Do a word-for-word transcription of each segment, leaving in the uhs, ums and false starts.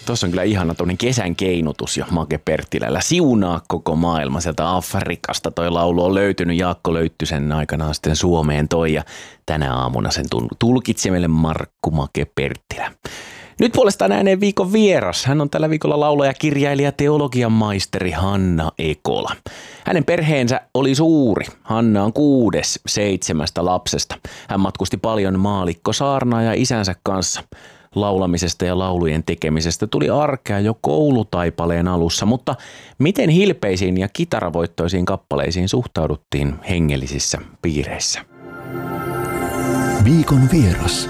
Tuossa on kyllä ihana tuollainen kesän keinutus jo Make Perttilällä. Siunaa koko maailma sieltä Afrikasta. Toi laulu on löytynyt, Jaakko Löyttysen aikanaan sitten Suomeen toi ja tänä aamuna sen tulkitsi meille Markku Make Perttilä. Nyt puolestaan ääneen viikon vieras. Hän on tällä viikolla laulaja, kirjailija, teologian maisteri Hanna Ekola. Hänen perheensä oli suuri. Hanna on kuudes seitsemästä lapsesta. Hän matkusti paljon maalikko saarnaaja isänsä kanssa. Laulamisesta ja laulujen tekemisestä tuli arkea jo koulutaipaleen alussa, mutta miten hilpeisiin ja kitaravoittoisiin kappaleisiin suhtauduttiin hengellisissä piireissä? Viikon vieras.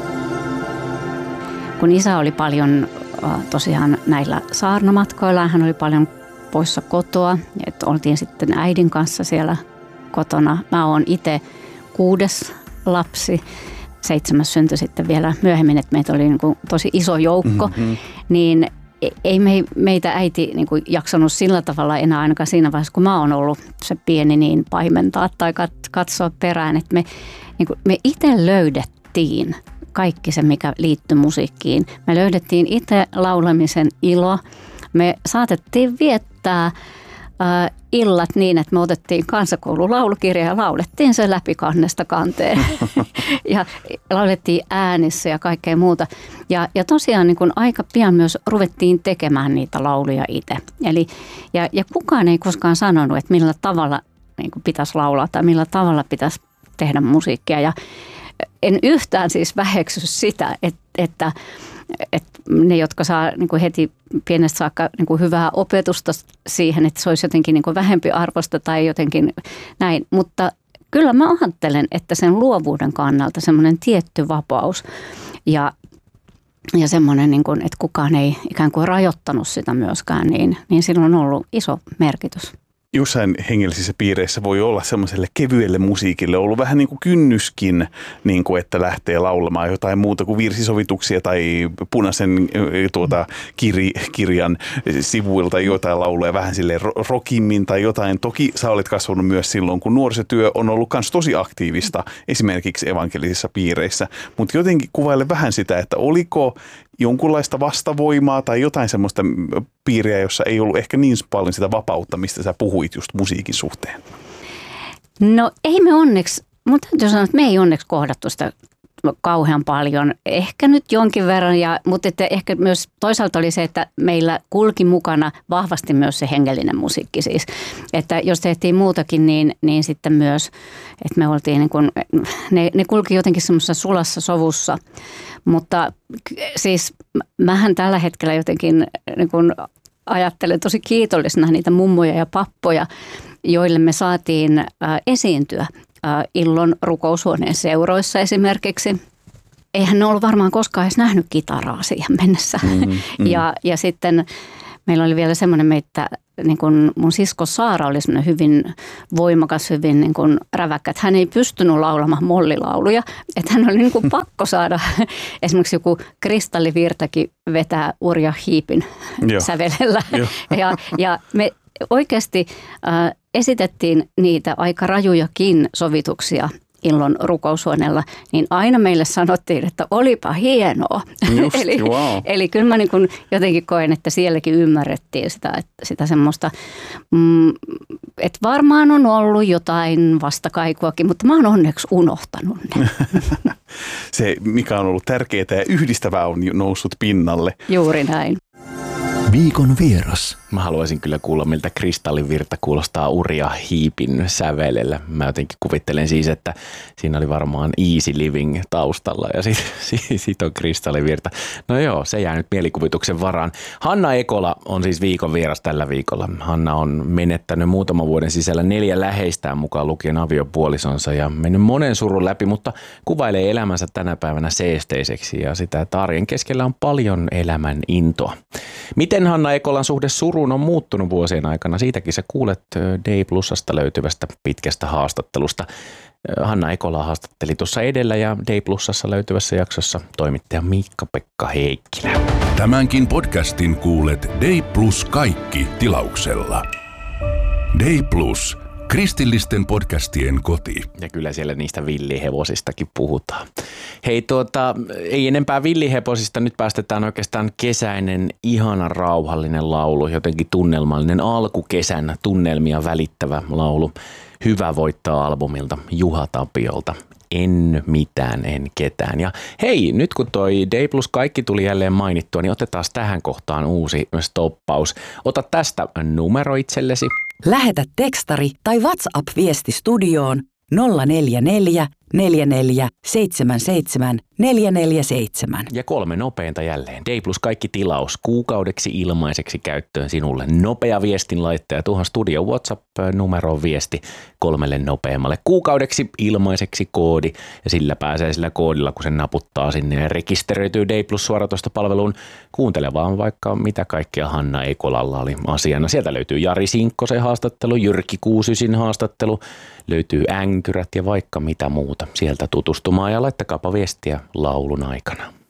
Kun isä oli paljon tosiaan näillä saarnamatkoilla, hän oli paljon poissa kotoa, että oltiin sitten äidin kanssa siellä kotona. Mä oon itse kuudes lapsi, seitsemäs syntyi sitten vielä myöhemmin, että meitä oli niin kuin tosi iso joukko, mm-hmm. niin ei me, meitä äiti niin kuin jaksanut sillä tavalla enää ainakaan siinä vaiheessa, kun mä oon ollut se pieni, niin paimentaa tai katsoa perään, että me, niin kuin, me itse löydettiin kaikki se, mikä liittyi musiikkiin. Me löydettiin itse laulamisen ilo. Me saatettiin viettää äh, illat niin, että me otettiin kansakoulun laulukirja ja laulettiin se läpi kannesta kanteen. ja laulettiin äänissä ja kaikkea muuta. Ja, ja tosiaan niin kun aika pian myös ruvettiin tekemään niitä lauluja itse. Eli, ja, ja kukaan ei koskaan sanonut, että millä tavalla niin kun pitäisi laulaa tai millä tavalla pitäisi tehdä musiikkia. Ja en yhtään siis väheksy sitä, että, että, että ne, jotka saa niin kuin heti pienestä saakka niin kuin hyvää opetusta siihen, että se olisi jotenkin niin kuin vähempi arvosta tai jotenkin näin. Mutta kyllä mä ajattelen, että sen luovuuden kannalta semmoinen tietty vapaus ja, ja semmoinen, niin kuin, että kukaan ei ikään kuin rajoittanut sitä myöskään, niin, niin sillä on ollut iso merkitys. Jossain hengellisissä piireissä voi olla semmoiselle kevyelle musiikille ollut vähän niin kuin kynnyskin, niin kuin että lähtee laulamaan jotain muuta kuin virsisovituksia tai punaisen tuota, kir, kirjan sivuilta jotain lauluja vähän silleen rockimmin tai jotain. Toki sä olet kasvanut myös silloin, kun nuorisotyö on ollut myös tosi aktiivista esimerkiksi evankelisissa piireissä, mutta jotenkin kuvaile vähän sitä, että oliko jonkunlaista vastavoimaa tai jotain semmoista piiriä, jossa ei ollut ehkä niin paljon sitä vapautta, mistä sä puhuit just musiikin suhteen? No ei me onneksi, mutta täytyy sanoa, että me ei onneksi kohdattu sitä kauhean paljon. Ehkä nyt jonkin verran, ja, mutta että ehkä myös toisaalta oli se, että meillä kulki mukana vahvasti myös se hengellinen musiikki siis. Että jos tehtiin muutakin, niin, niin sitten myös, että me oltiin niin kuin, ne, ne kulki jotenkin semmoisessa sulassa sovussa. Mutta siis mähän tällä hetkellä jotenkin niin kuin ajattelen tosi kiitollisena niitä mummoja ja pappoja, joille me saatiin esiintyä Illon rukoushuoneen seuroissa esimerkiksi. Eihän ne ollut varmaan koskaan edes nähnyt kitaraa siihen mennessä. Mm-hmm, mm-hmm. Ja, ja sitten meillä oli vielä semmoinen meitä, niin kuin mun sisko Saara oli semmoinen hyvin voimakas, hyvin niin kuin räväkkä, että hän ei pystynyt laulamaan mollilauluja. Että hän oli niin kuin pakko saada esimerkiksi joku Kristallivirtakin vetää Urja Hiipin sävelellä. ja, ja me oikeasti äh, esitettiin niitä aika rajujakin sovituksia Illon rukoushuoneella, niin aina meille sanottiin, että olipa hienoa. Just, eli, wow. eli kyllä mä niin kuin jotenkin koen, että sielläkin ymmärrettiin sitä, että sitä semmoista, mm, että varmaan on ollut jotain vastakaikuakin, mutta mä oon onneksi unohtanut ne. Se, mikä on ollut tärkeää ja yhdistävää, on noussut pinnalle. Juuri näin. Viikon vieras. Mä haluaisin kyllä kuulla, miltä Kristallivirta kuulostaa Urja Hiipin sävelellä. Mä jotenkin kuvittelen siis, että siinä oli varmaan Easy Living taustalla ja sit, sit on Kristallivirta. No joo, se jää nyt mielikuvituksen varaan. Hanna Ekola on siis viikon vieras tällä viikolla. Hanna on menettänyt muutaman vuoden sisällä neljä läheistään mukaan lukien aviopuolisonsa ja mennyt monen surun läpi, mutta kuvailee elämänsä tänä päivänä seesteiseksi ja sitä, että arjen keskellä on paljon elämän intoa. Miten Hanna Ekolan suhde suruun on muuttunut vuosien aikana? Siitäkin sä kuulet Day Plusasta löytyvästä pitkästä haastattelusta. Hanna Ekola haastatteli tuossa edellä ja Day Plusassa löytyvässä jaksossa toimittaja Miikka-Pekka Heikkilä. Tämänkin podcastin kuulet Day Plus kaikki tilauksella. Day Plus. Kristillisten podcastien koti. Ja kyllä siellä niistä villihevosistakin puhutaan. Hei tuota, ei enempää villihevosista, nyt päästetään oikeastaan kesäinen, ihana rauhallinen laulu, jotenkin tunnelmallinen alkukesän tunnelmia välittävä laulu. Hyvä voittaa albumilta Juha Tapiolta. En mitään, en ketään. Ja hei, nyt kun toi D plus kaikki tuli jälleen mainittua, niin otetaan tähän kohtaan uusi stoppaus. Ota tästä numero itsellesi. Lähetä tekstari tai WhatsApp-viesti studioon nolla neljä neljä neljä neljä seitsemän seitsemän neljä neljä seitsemän. Ja kolme nopeinta jälleen. D plus kaikki tilaus kuukaudeksi ilmaiseksi käyttöön sinulle. Nopea viestinlaittaja tuohon studio WhatsApp-numeroon viesti kolmelle nopeammalle kuukaudeksi ilmaiseksi koodi. Ja sillä pääsee sillä koodilla, kun sen naputtaa sinne ja rekisteröityy D plus suoratoistopalveluun kuuntelemaan vaikka mitä kaikkea Hanna Ekolalla oli asiana. Sieltä löytyy Jari Sinkkosen haastattelu, Jyrki Kuusysin haastattelu, löytyy Änkyrät ja vaikka mitä muuta. Sieltä tutustumaan ja laittakaapa viestiä laulun aikana.